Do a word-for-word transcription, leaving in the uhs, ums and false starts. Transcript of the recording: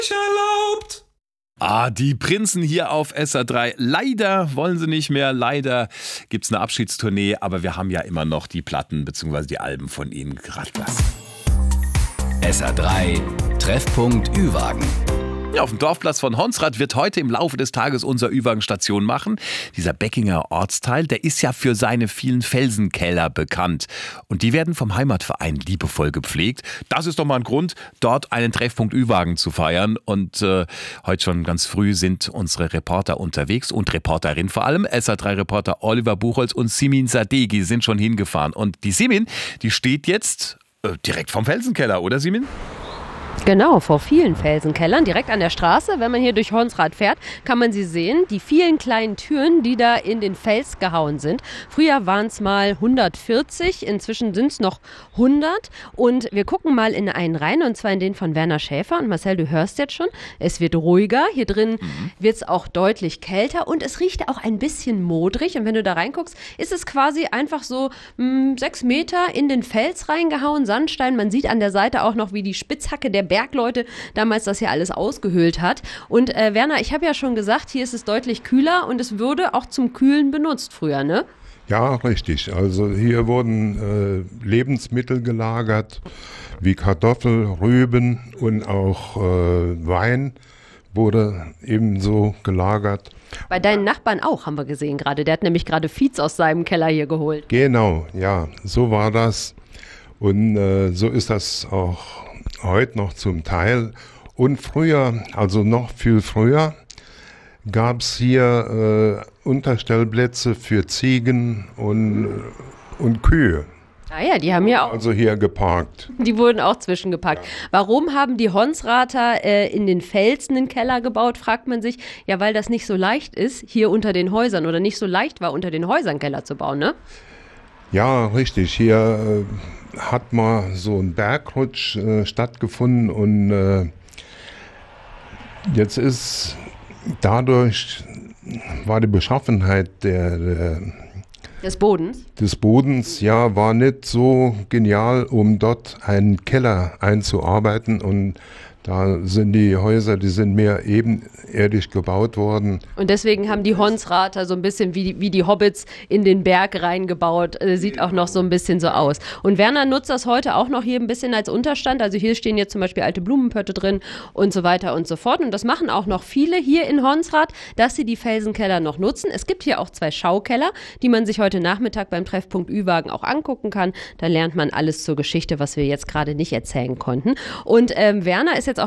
erlaubt. Ah, die Prinzen hier auf S R drei. Leider wollen sie nicht mehr. Leider gibt es eine Abschiedstournee. Aber wir haben ja immer noch die Platten bzw. die Alben von ihnen gerade lassen. S R drei Treffpunkt Ü-Wagen. Ja, auf dem Dorfplatz von Honsrad wird heute im Laufe des Tages unser Ü-Wagen Station machen. Dieser Beckinger Ortsteil, der ist ja für seine vielen Felsenkeller bekannt. Und die werden vom Heimatverein liebevoll gepflegt. Das ist doch mal ein Grund, dort einen Treffpunkt Ü-Wagen zu feiern. Und äh, heute schon ganz früh sind unsere Reporter unterwegs und Reporterin vor allem. S R drei Reporter Oliver Buchholz und Simin Sadeghi sind schon hingefahren. Und die Simin, die steht jetzt äh, direkt vom Felsenkeller, oder Simin? Genau, vor vielen Felsenkellern, direkt an der Straße. Wenn man hier durch Honsrad fährt, kann man sie sehen. Die vielen kleinen Türen, die da in den Fels gehauen sind. Früher waren es mal hundertvierzig, inzwischen sind es noch hundert. Und wir gucken mal in einen rein, und zwar in den von Werner Schäfer. Und Marcel, du hörst jetzt schon, es wird ruhiger. Hier drin mhm. wird es auch deutlich kälter und es riecht auch ein bisschen modrig. Und wenn du da reinguckst, ist es quasi einfach so mh, sechs Meter in den Fels reingehauen, Sandstein. Man sieht an der Seite auch noch, wie die Spitzhacke der Bergleute damals das hier alles ausgehöhlt hat. Und äh, Werner, ich habe ja schon gesagt, hier ist es deutlich kühler und es würde auch zum Kühlen benutzt früher, ne? Ja, richtig. Also hier wurden äh, Lebensmittel gelagert, wie Kartoffel, Rüben und auch äh, Wein wurde ebenso gelagert. Bei deinen Nachbarn auch, haben wir gesehen gerade. Der hat nämlich gerade Viehs aus seinem Keller hier geholt. Genau, ja, so war das. Und äh, so ist das auch heute noch zum Teil. Und früher, also noch viel früher, gab es hier äh, Unterstellplätze für Ziegen und, und Kühe. Ah ja, die haben ja auch. Also hier geparkt. Die wurden auch zwischengepackt. Ja. Warum haben die Honsrater äh, in den Felsen einen Keller gebaut, fragt man sich. Ja, weil das nicht so leicht ist, hier unter den Häusern, oder nicht so leicht war, unter den Häusern Keller zu bauen, ne? Ja, richtig. Hier äh, hat mal so ein Bergrutsch äh, stattgefunden und äh, jetzt ist dadurch, war die Beschaffenheit der, der des Bodens? Des Bodens, ja, war nicht so genial, um dort einen Keller einzuarbeiten, und da sind die Häuser, die sind mehr ebenerdig gebaut worden. Und deswegen haben die Honsrater so ein bisschen wie die, wie die Hobbits in den Berg reingebaut. Äh, sieht auch noch so ein bisschen so aus. Und Werner nutzt das heute auch noch hier ein bisschen als Unterstand. Also hier stehen jetzt zum Beispiel alte Blumenpötte drin und so weiter und so fort. Und das machen auch noch viele hier in Honsrad, dass sie die Felsenkeller noch nutzen. Es gibt hier auch zwei Schaukeller, die man sich heute Nachmittag beim Treffpunkt Ü-Wagen auch angucken kann. Da lernt man alles zur Geschichte, was wir jetzt gerade nicht erzählen konnten. Und ähm, Werner ist jetzt auch